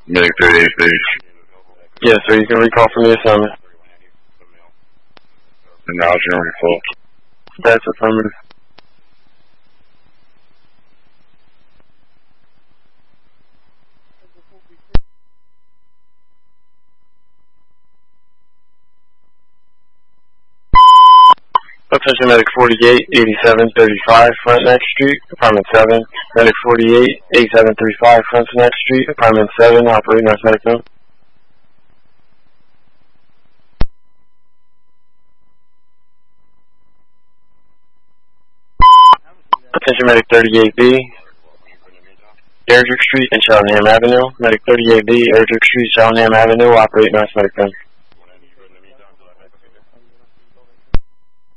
Medic 38B. Yes, sir, you can recall from the assignment. And now it's your refill. That's affirmative. Attention Medic 48, 8735 Frontenac Street, Apartment 7. Medic 48, 8735 Frontenac Street, Apartment 7, operating as Medic Zone. Attention Medic 38B, Airdrink Street and Cheltenham Avenue. Medic 38B, Airdrink Street, Cheltenham Avenue, operating as Medic Zone.